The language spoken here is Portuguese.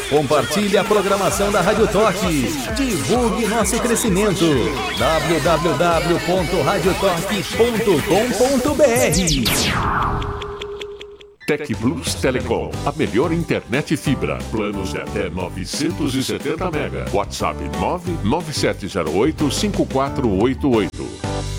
Compartilhe a programação da Rádio Torque. Divulgue nosso crescimento. www.radiotorque.com.br. Tec Plus Telecom, a melhor internet fibra. Planos de até 970 MB. WhatsApp 997085488.